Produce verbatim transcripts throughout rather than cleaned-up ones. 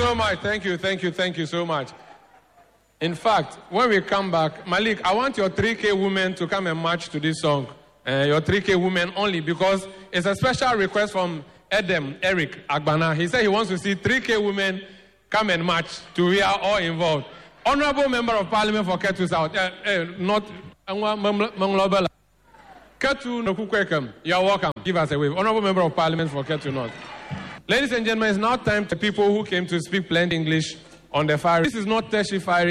so much. Thank you, thank you, thank you so much. In fact, when we come back, Malik, I want your three K women to come and march to this song. Uh, your three K women only, because it's a special request from Edem, Eric Agbana. He said he wants to see three K women come and march to we are all involved. Honorable Member of Parliament for Ketu South, uh, uh, not Manglobela. Ketu Nokukwekam, you are welcome. Give us a wave. Honorable Member of Parliament for Ketu North. Ladies and gentlemen, it's now time to people who came to speak plain English on the fire. This is not tertiary firing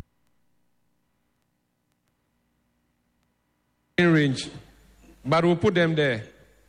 range, but we'll put them there.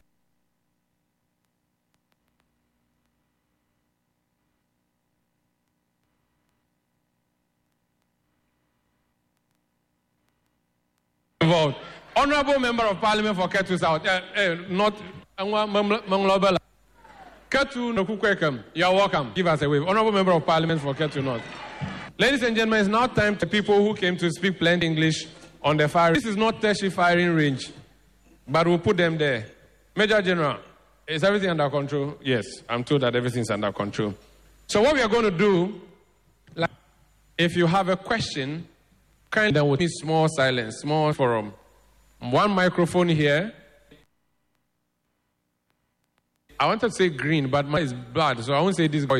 Involved. Honorable Member of Parliament for Ketu South, uh, uh, not Manglobela. Ketu Nokukwekam, you are welcome. Give us a wave. Honorable Member of Parliament for Ketu North. Ladies and gentlemen, it's now time to people who came to speak plain English on the fire. This is not tertiary firing range, but we'll put them there. Major General, is everything under control? Yes, I'm told that everything's under control. So what we are going to do, like, if you have a question, kindly then with me, small silence, small forum. One microphone here. I wanted to say green, but mine is blood, so I won't say this voice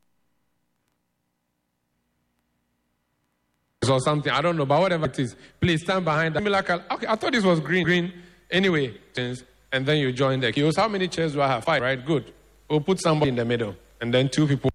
or something. I don't know, but whatever it is, please stand behind that. Okay, I thought this was green. Green. Anyway, and then you join the queues. How many chairs do I have? Five, right? Good. We'll put somebody in the middle, and then two people.